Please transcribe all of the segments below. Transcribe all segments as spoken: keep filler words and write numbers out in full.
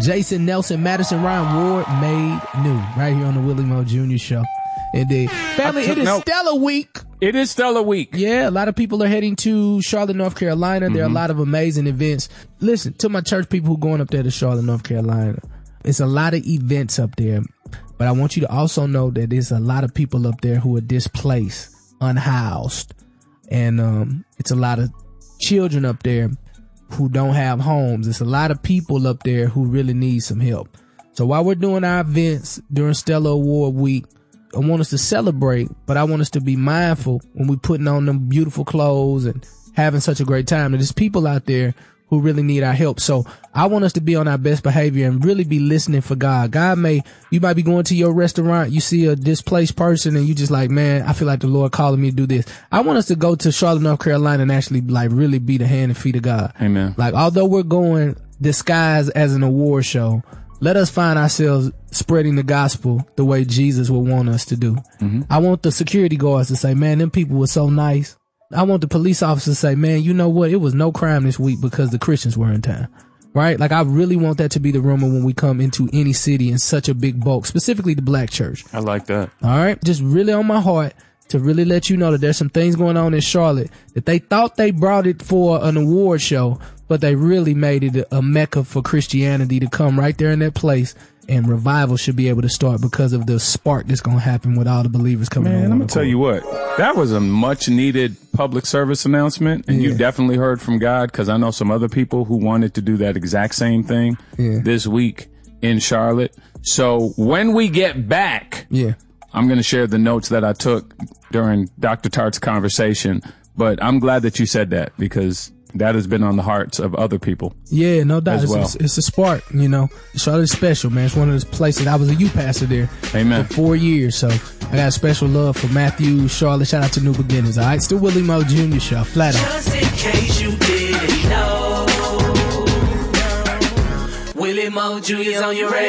Jason Nelson, Madison Ryan Ward made new right here on the Willie Moore Junior Show. Indeed. Family, took, it is no, Stellar Week. It is Stellar Week. Yeah, a lot of people are heading to Charlotte, North Carolina. Mm-hmm. There are a lot of amazing events. Listen, to my church people who are going up there to Charlotte, North Carolina, it's a lot of events up there. But I want you to also know that there's a lot of people up there who are displaced, unhoused. And um, it's a lot of children up there who don't have homes. It's a lot of people up there who really need some help. So while we're doing our events during Stellar Award Week, I want us to celebrate, but I want us to be mindful when we're putting on them beautiful clothes and having such a great time. There's people out there who really need our help. So I want us to be on our best behavior and really be listening for God. God may, you might be going to your restaurant, you see a displaced person and you just like, man, I feel like the Lord calling me to do this. I want us to go to Charlotte, North Carolina and actually like really be the hand and feet of God. Amen. Like, although we're going disguised as an award show, let us find ourselves spreading the gospel the way Jesus would want us to do. Mm-hmm. I want the security guards to say, man, them people were so nice. I want the police officers to say, man, you know what? It was no crime this week because the Christians were in town. Right? Like, I really want that to be the rumor when we come into any city in such a big bulk, specifically the black church. I like that. All right? Just really on my heart to really let you know that there's some things going on in Charlotte that they thought they brought it for an award show, but they really made it a mecca for Christianity to come right there in that place. And revival should be able to start because of the spark that's going to happen with all the believers coming on. Man, I'm going to tell you what, that was a much needed public service announcement. And yeah. you definitely heard from God, because I know some other people who wanted to do that exact same thing yeah. this week in Charlotte. So when we get back, yeah. I'm going to share the notes that I took during Doctor Tart's conversation. But I'm glad that you said that, because that has been on the hearts of other people. Yeah, no doubt. It's, well. it's, it's a spark, you know. Charlotte's special, man. It's one of those places. I was a youth pastor there Amen. for four years, so I got a special love for Matthew, Charlotte. Shout out to New Beginnings, all right? Still Willie Moore Junior Show. Flat out. Just in case you didn't know, Willie Moore Junior's on your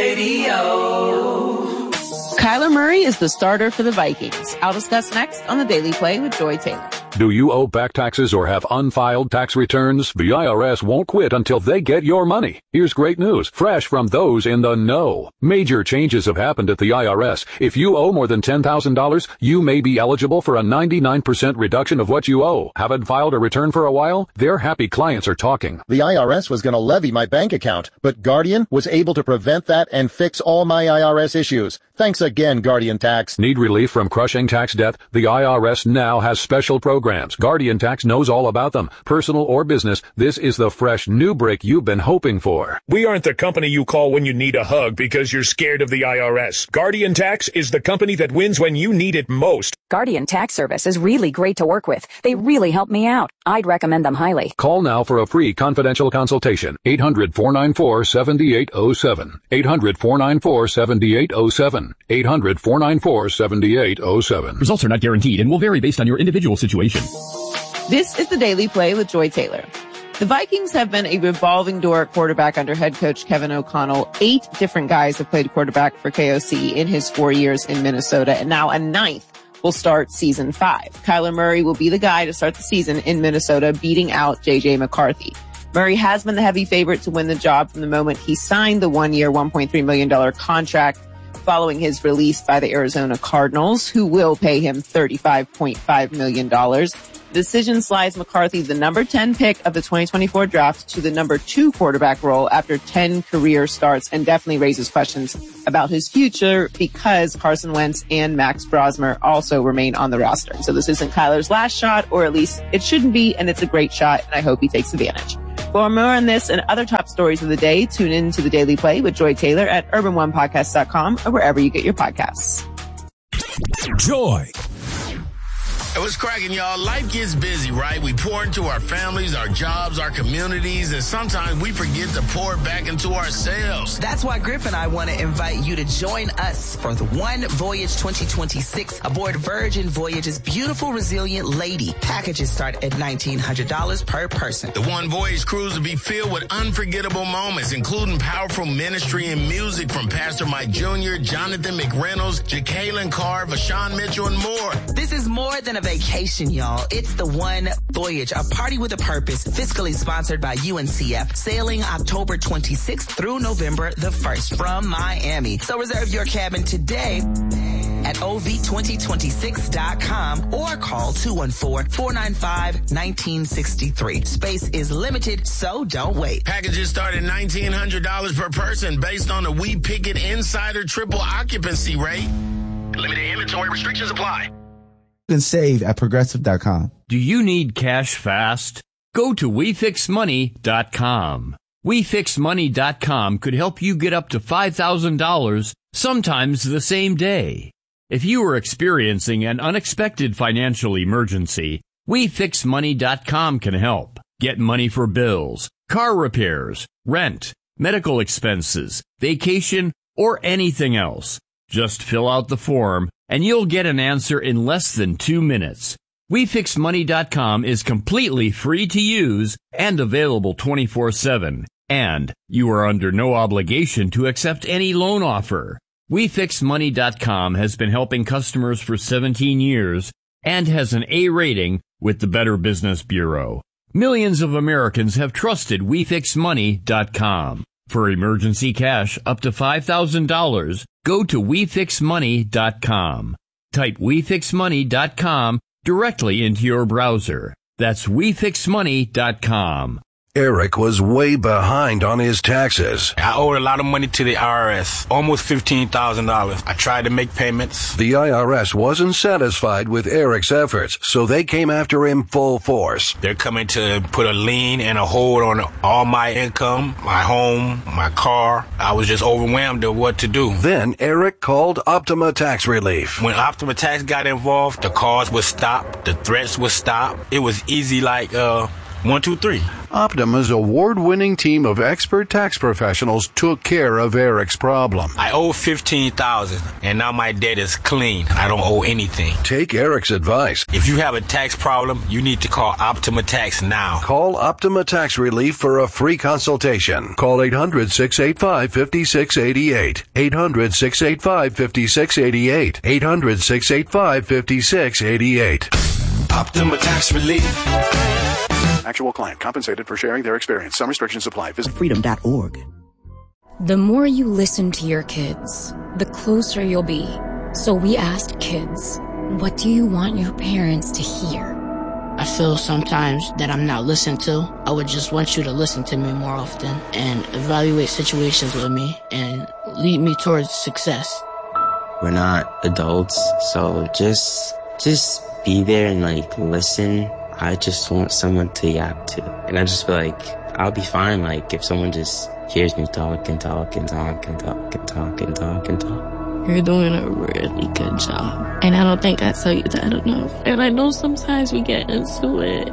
radio. Kyler Murray is the starter for the Vikings. I'll discuss next on the Daily Play with Joy Taylor. Do you owe back taxes or have unfiled tax returns? The I R S won't quit until they get your money. Here's great news, fresh from those in the know. Major changes have happened at the I R S. If you owe more than ten thousand dollars, you may be eligible for a ninety-nine percent reduction of what you owe. Haven't filed a return for a while? Their happy clients are talking. The I R S was going to levy my bank account, but Guardian was able to prevent that and fix all my I R S issues. Thanks again, Guardian Tax. Need relief from crushing tax debt? The I R S now has special programs. Guardian Tax knows all about them. Personal or business, this is the fresh new break you've been hoping for. We aren't the company you call when you need a hug because you're scared of the I R S. Guardian Tax is the company that wins when you need it most. Guardian Tax Service is really great to work with. They really help me out. I'd recommend them highly. Call now for a free confidential consultation. eight hundred, four nine four, seven eight zero seven. eight hundred, four nine four, seven eight zero seven. eight hundred, four nine four, seven eight zero seven. Results are not guaranteed and will vary based on your individual situation. This is the Daily Play with Joy Taylor. The Vikings have been a revolving door at quarterback under head coach Kevin O'Connell. Eight different guys have played quarterback for K O C in his four years in Minnesota, and now a ninth will start season five. Kyler Murray will be the guy to start the season in Minnesota, beating out J J McCarthy. Murray has been the heavy favorite to win the job from the moment he signed the one-year, one point three million dollars contract following his release by the Arizona Cardinals, who will pay him thirty-five point five million dollars. The decision slides McCarthy, the number ten pick of the twenty twenty-four draft, to the number two quarterback role after ten career starts, and definitely raises questions about his future because Carson Wentz and Max Brosmer also remain on the roster. So this isn't Kyler's last shot, or at least it shouldn't be, and it's a great shot, and I hope he takes advantage. For more on this and other top stories of the day, tune in to the Daily Play with Joy Taylor at urban one podcast dot com or wherever you get your podcasts. Joy. Hey, what's cracking, y'all? Life gets busy, right? We pour into our families, our jobs, our communities, and sometimes we forget to pour it back into ourselves. That's why Griff and I want to invite you to join us for the One Voyage twenty twenty-six aboard Virgin Voyage's beautiful, resilient lady. Packages start at nineteen hundred dollars per person. The One Voyage cruise will be filled with unforgettable moments, including powerful ministry and music from Pastor Mike Junior, Jonathan McReynolds, Jacqueline Carr, Vashawn Mitchell, and more. This is more than a vacation, y'all. It's the One Voyage, a party with a purpose, fiscally sponsored by U N C F, sailing October twenty-sixth through November the first from Miami. So reserve your cabin today at O V twenty twenty-six dot com or call two one four, four nine five, one nine six three. Space is limited, so don't wait. Packages start at nineteen hundred dollars per person based on the We Pick It Insider triple occupancy rate. Limited inventory restrictions apply. You can save at progressive dot com. Do you need cash fast? Go to we fix money dot com. we fix money dot com could help you get up to five thousand dollars, sometimes the same day. If you are experiencing an unexpected financial emergency, we fix money dot com can help. Get money for bills, car repairs, rent, medical expenses, vacation, or anything else. Just fill out the form and you'll get an answer in less than two minutes. we fix money dot com is completely free to use and available twenty-four seven. And you are under no obligation to accept any loan offer. we fix money dot com has been helping customers for seventeen years and has an A rating with the Better Business Bureau. Millions of Americans have trusted we fix money dot com. For emergency cash up to five thousand dollars, go to we fix money dot com. Type we fix money dot com directly into your browser. That's we fix money dot com. Eric was way behind on his taxes. I owed a lot of money to the I R S, almost fifteen thousand dollars. I tried to make payments. The I R S wasn't satisfied with Eric's efforts, so they came after him full force. They're coming to put a lien and a hold on all my income, my home, my car. I was just overwhelmed at what to do. Then Eric called Optima Tax Relief. When Optima Tax got involved, the calls would stop, the threats would stop. It was easy like, uh... One, two, three. Optima's award-winning team of expert tax professionals took care of Eric's problem. I owe fifteen thousand dollars, and now my debt is clean. I don't owe anything. Take Eric's advice. If you have a tax problem, you need to call Optima Tax now. Call Optima Tax Relief for a free consultation. Call eight hundred, six eight five, five six eight eight. eight hundred, six eight five, five six eight eight. eight hundred, six eight five, five six eight eight. Optima Tax Relief. Actual client compensated for sharing their experience. Some restrictions apply. Visit freedom dot org. The more you listen to your kids, the closer you'll be. So we asked kids, what do you want your parents to hear? I feel sometimes that I'm not listened to. I would just want you to listen to me more often and evaluate situations with me and lead me towards success. We're not adults, so just, just be there and like listen. I just want someone to yap to. And I just feel like I'll be fine, like, if someone just hears me talk and talk and talk and talk and talk and talk and talk. You're doing a really good job. And I don't think I tell you that enough. And I know sometimes we get into it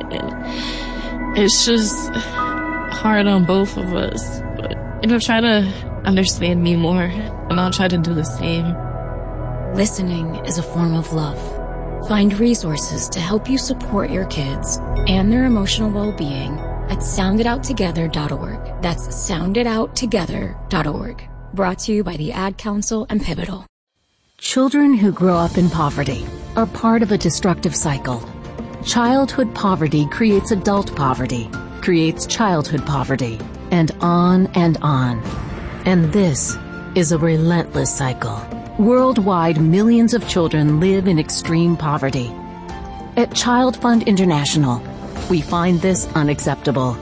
and it's just hard on both of us. But, you know, try to understand me more and I'll try to do the same. Listening is a form of love. Find resources to help you support your kids and their emotional well-being at sound it out together dot org. That's sound it out together dot org. Brought to you by the Ad Council and Pivotal. Children who grow up in poverty are part of a destructive cycle. Childhood poverty creates adult poverty, creates childhood poverty, and on and on. And this is a relentless cycle. Worldwide, millions of children live in extreme poverty. At Child Fund International, we find this unacceptable.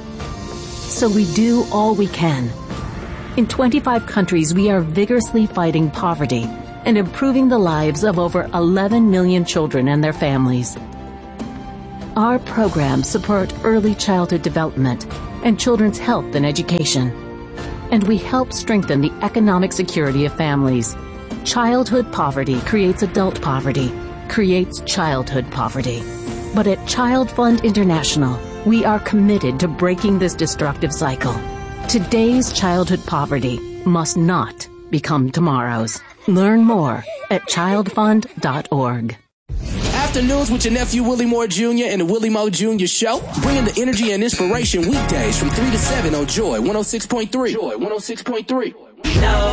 So we do all we can. In twenty-five countries, we are vigorously fighting poverty and improving the lives of over eleven million children and their families. Our programs support early childhood development and children's health and education. And we help strengthen the economic security of families. Childhood poverty creates adult poverty, creates childhood poverty. But at Child Fund International, we are committed to breaking this destructive cycle. Today's childhood poverty must not become tomorrow's. Learn more at child fund dot org. Afternoons with your nephew Willie Moore Junior and the Willie Moore Junior Show, bringing the energy and inspiration weekdays from three to seven on Joy one oh six point three. Joy one oh six point three. No.